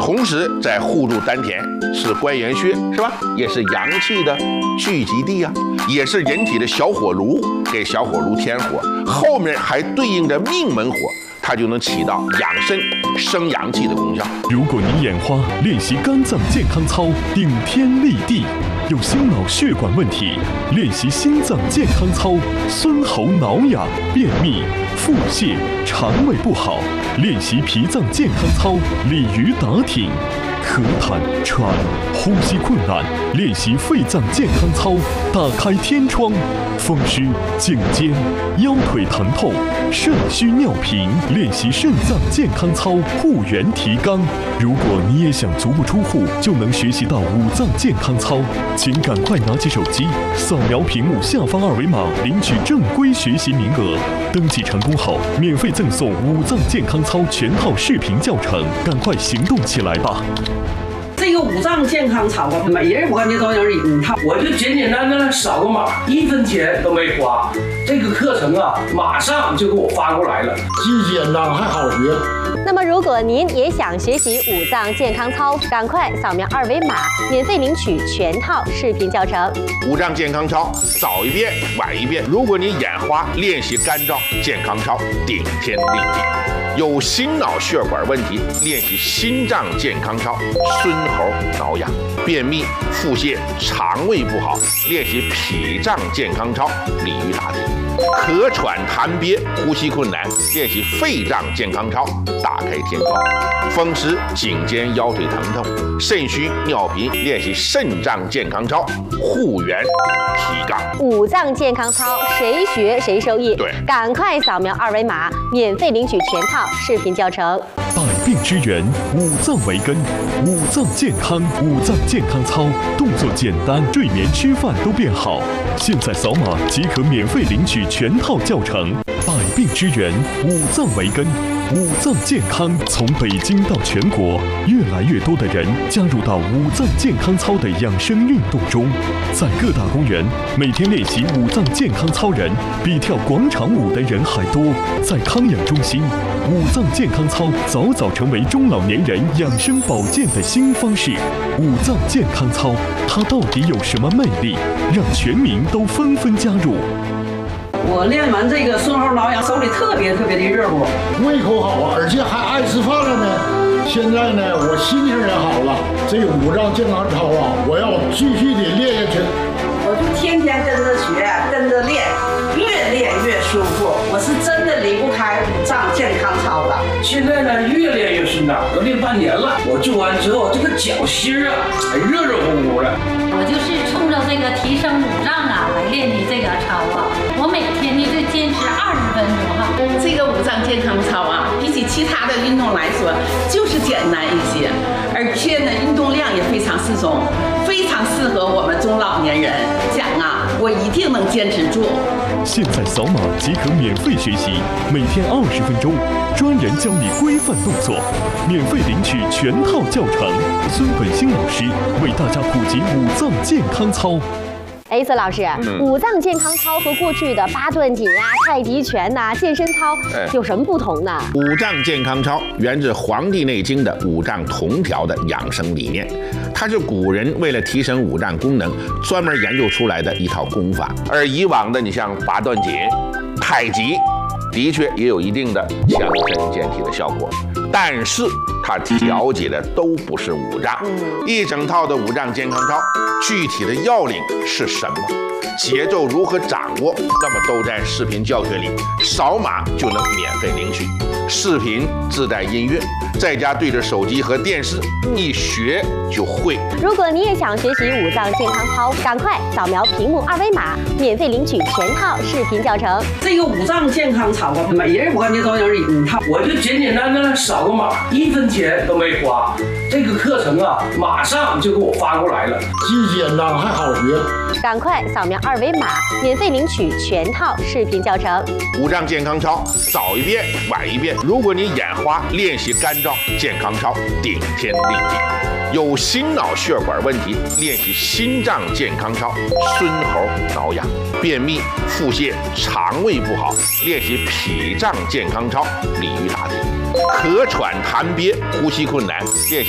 同时在护住丹田，是关元穴，是吧？也是阳气的聚集地啊，也是人体的小火炉，给小火炉添火，后面还对应着命门火，它就能起到养生生阳气的功效。 如果你眼花，练习肝脏健康操，顶天立地；有心脑血管问题，练习心脏健康操，孙喉挠痒、便秘、腹泻、肠胃不好，练习脾脏健康操，鲤鱼打挺。咳痰、喘、呼吸困难，练习肺脏健康操，打开天窗；风湿、颈肩、腰腿疼痛、肾虚尿频，练习肾脏健康操，护元提肛。如果你也想足不出户就能学习到五脏健康操，请赶快拿起手机，扫描屏幕下方二维码，领取正规学习名额。登记成功后，免费赠送五脏健康操全套视频教程，赶快行动起来吧！ 这个五脏健康操啊，每人我感觉都有一套。 我就简简单单扫个码，1分钱都没花。这个课程啊，马上就给我发过来了， 既简单还好学。 那么，如果您也想学习五脏健康操，赶快扫描二维码，免费领取全套视频教程。 五脏健康操，早一遍晚一遍。如果你眼花，练习肝脏健康操，顶天立地。有心脑血管问题，练习心脏健康操，孙喉挠痒；便秘、腹泻、肠胃不好，练习脾脏健康操，鲤鱼打挺；咳喘痰憋、呼吸困难，练习肺脏健康操，打开天窗；风湿、颈肩、腰腿疼痛、肾虚尿频，练习肾脏健康操，护元提肛。 五脏健康操，谁学谁受益。 对， 赶快扫描二维码，免费领取全套视频教程。 百病之源，五脏为根，五脏健康，五脏健康操，动作简单，睡眠吃饭都变好。现在扫码即可免费领取全套教程。百病之源，五脏为根，五脏健康。从北京到全国，越来越多的人加入到五脏健康操的养生运动中。在各大公园，每天练习五脏健康操人比跳广场舞的人还多。在康养中心，五脏健康操早早成为中老年人养生保健的新方式。五脏健康操，它到底有什么魅力，让全民都纷纷加入？ 我练完这个孙喉挠痒，手里特别的热乎， 胃口好啊，而且还爱吃饭了呢。现在呢，我心情也好了。这五脏健康操啊，我要继续的练下去。 我就天天跟着学，跟着练，越练越舒服。我是真的离不开五脏健康操了。 现在呢，越练越顺当，都练半年了。我做完之后，这个脚心啊，还热热乎乎的。 我就是冲着这个提升五脏啊来练的这个操啊。我每天呢就坚持20分钟哈。 这个五脏健康操啊，比起其他的运动来说，就是简单一些，而且呢，运动量也非常适中，非常适合我们中老年人。讲啊，我一定能坚持住。 现在扫码即可免费学习，每天20分钟，专人教你规范动作，免费领取全套教程。孙本兴老师为大家普及五脏健康操。 孙老师，五脏健康操和过去的八段锦啊、太极拳呐、健身操有什么不同呢？ 五脏健康操源自《黄帝内经》的五脏同调的养生理念，它是古人为了提升五脏功能专门研究出来的一套功法。而以往的你像八段锦、太极，的确也有一定的强身健体的效果，但是它调节的都不是五脏。一整套的五脏健康操，具体的要领是什么？节奏如何掌握？那么都在视频教学里，扫码就能免费领取。视频自带音乐，在家对着手机和电视一学就会。 如果你也想学习五脏健康操，赶快扫描屏幕二维码，免费领取全套视频教程。 这个五脏健康操啊，每人我感觉都有一套。 我就简简单单扫个码，1分钱都没花。这个课程啊，马上就给我发过来了， 既简单还好学。 赶快扫描二维码，免费领取全套视频教程。 五脏健康操，早一遍晚一遍。如果你眼花，练习肝脏健康操，顶天立地。有心脑血管问题，练习心脏健康操，孙喉挠痒；便秘、腹泻、肠胃不好，练习脾脏健康操，鲤鱼打挺；咳喘痰憋、呼吸困难，练习